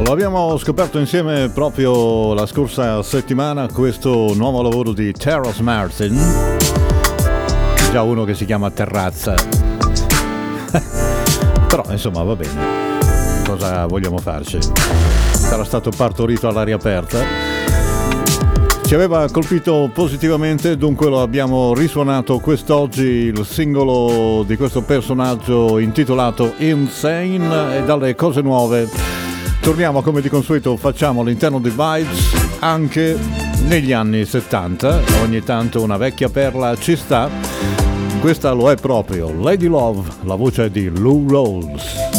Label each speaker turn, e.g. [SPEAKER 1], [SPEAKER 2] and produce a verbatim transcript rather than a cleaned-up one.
[SPEAKER 1] Lo abbiamo scoperto insieme proprio la scorsa settimana, questo nuovo lavoro di Terrace Martin, già uno che si chiama Terrazza. Però insomma va bene, cosa vogliamo farci? Sarà stato partorito all'aria aperta. Ci aveva colpito positivamente, dunque lo abbiamo risuonato quest'oggi, il singolo di questo personaggio intitolato Insane, e dalle cose nuove torniamo, come di consueto facciamo all'interno di Vibes, anche negli anni settanta. Ogni tanto una vecchia perla ci sta. Questa lo è proprio, Lady Love, la voce di Lou Rawls.